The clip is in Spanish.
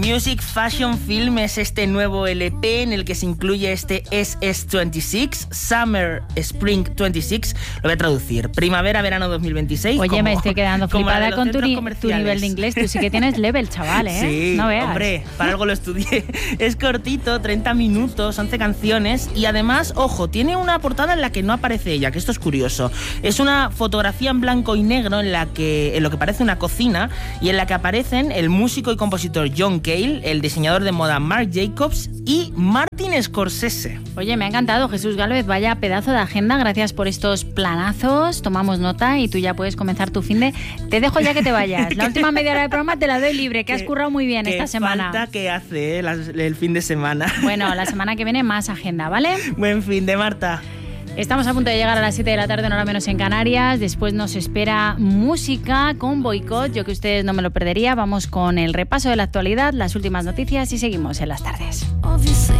Music Fashion Film es este nuevo LP en el que se incluye este SS26, Summer Spring 26, lo voy a traducir, primavera-verano 2026. Oye, me estoy quedando flipada con tu nivel de inglés, tú sí que tienes level, chaval, ¿eh? Sí, no veas. Hombre, para algo lo estudié. Es cortito, 30 minutos, 11 canciones y además, ojo, tiene una portada en la que no aparece ella, que esto es curioso. Es una fotografía en blanco y negro en lo que parece una cocina y en la que aparecen el músico y compositor John Cale, el diseñador de moda Marc Jacobs y Martin Scorsese. Oye, me ha encantado, Jesús Gálvez, vaya pedazo de agenda, gracias por estos planazos, tomamos nota y tú ya puedes comenzar tu finde. Te dejo ya que te vayas, la última media hora del programa te la doy libre, que has currado muy bien esta semana. Qué falta que hace el fin de semana. Bueno, la semana que viene más agenda, ¿vale? Buen fin de Marta. Estamos a punto de llegar a las 7 de la tarde, una hora menos en Canarias. Después nos espera música con Boicot. Yo que ustedes no me lo perdería. Vamos con el repaso de la actualidad, las últimas noticias y seguimos en las tardes.